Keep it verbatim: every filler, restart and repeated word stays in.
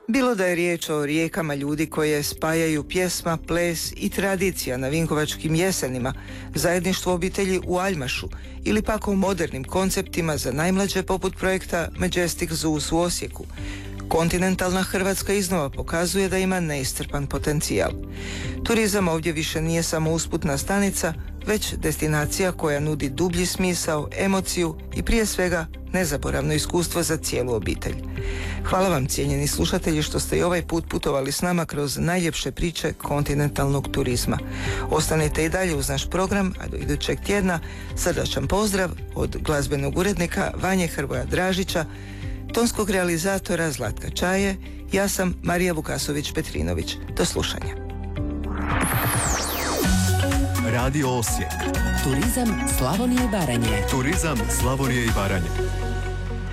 Bilo da je riječ o rijekama ljudi koje spajaju pjesma, ples i tradicija na Vinkovačkim jesenima, zajedništvo obitelji u Aljmašu ili pak o modernim konceptima za najmlađe poput projekta Majestic Zoos u Osijeku, kontinentalna Hrvatska iznova pokazuje da ima neiscrpan potencijal. Turizam ovdje više nije samo usputna stanica, već destinacija koja nudi dublji smisao, emociju i prije svega nezaboravno iskustvo za cijelu obitelj. Hvala vam, cijenjeni slušatelji, što ste i ovaj put putovali s nama kroz najljepše priče kontinentalnog turizma. Ostanite i dalje uz naš program, a do idućeg tjedna srdačan pozdrav od glazbenog urednika Vanje Hrvoja Dražića, tonskog realizatora Zlatka Čaje. Ja sam Marija Vukasović-Petrinović. Do slušanja. Radio Osijek. Turizam Slavonije i Baranje. Turizam Slavonije i Baranje.